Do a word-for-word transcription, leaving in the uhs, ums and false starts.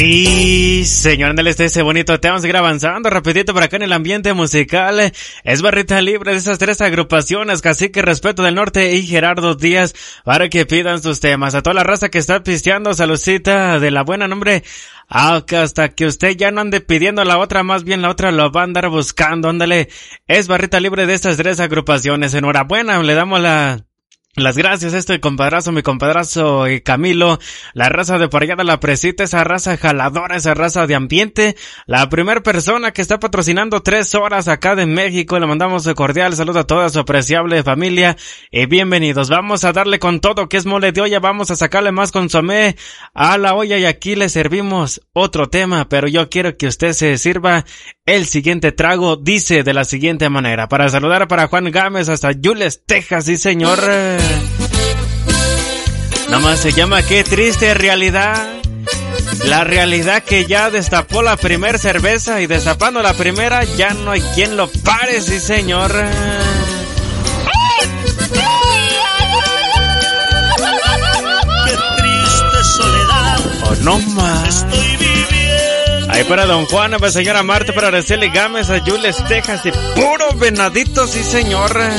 Y señor, en este ese bonito tema, vamos a seguir avanzando rapidito por acá en el ambiente musical. Es barrita libre de esas tres agrupaciones, Cacique, Respeto del Norte y Gerardo Díaz, para que pidan sus temas. A toda la raza que está pisteando, saludcita de la buena, nombre. Ah, que hasta que usted ya no ande pidiendo la otra, más bien la otra lo va a andar buscando, ándale. Es barrita libre de estas tres agrupaciones. Enhorabuena, le damos la... las gracias a este compadrazo, mi compadrazo y Camilo, la raza de por allá de la Presita, esa raza jaladora, esa raza de ambiente, la primera persona que está patrocinando tres horas acá de México. Le mandamos un cordial saludo a toda su apreciable familia y bienvenidos. Vamos a darle con todo que es mole de olla, vamos a sacarle más consomé a la olla y aquí le servimos otro tema, pero yo quiero que usted se sirva el siguiente trago. Dice de la siguiente manera, para saludar para Juan Gámez hasta Yules, Texas, sí señor. Nomás se llama Qué Triste Realidad. La realidad que ya destapó la primer cerveza y destapando la primera ya no hay quien lo pare, sí señor. Qué triste soledad. Oh, no más. Estoy viviendo. Ahí para don Juan, para señora Marta, para Araceli Gámez, a Yules, Texas y puro venadito, sí señor.